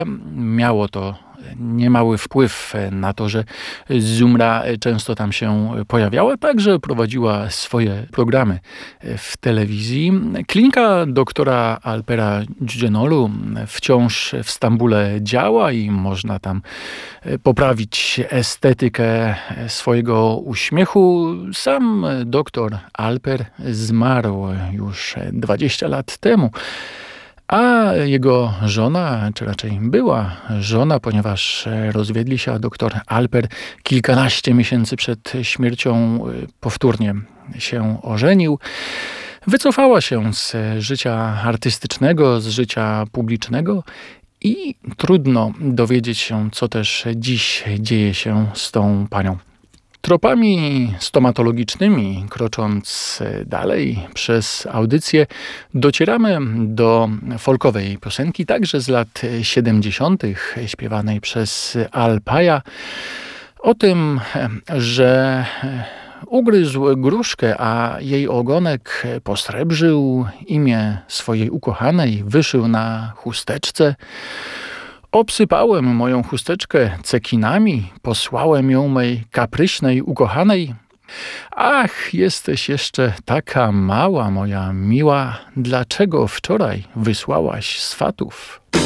Miało to niemały wpływ na to, że Zumra często tam się pojawiała, także prowadziła swoje programy w telewizji. Klinika doktora Alpera Dżdżenolu wciąż w Stambule działa i można tam poprawić estetykę swojego uśmiechu. Sam doktor Alper zmarł już 20 lat temu. A jego żona, czy raczej była żona, ponieważ rozwiedli się, a doktor Alper kilkanaście miesięcy przed śmiercią powtórnie się ożenił. Wycofała się z życia artystycznego, z życia publicznego i trudno dowiedzieć się, co też dziś dzieje się z tą panią. Tropami stomatologicznymi, krocząc dalej przez audycję, docieramy do folkowej piosenki, także z lat 70., śpiewanej przez Alpaja, o tym, że ugryzł gruszkę, a jej ogonek posrebrzył, imię swojej ukochanej wyszył na chusteczce. Obsypałem moją chusteczkę cekinami, posłałem ją mej kapryśnej ukochanej. Ach, jesteś jeszcze taka mała, moja miła, dlaczego wczoraj wysłałaś swatów?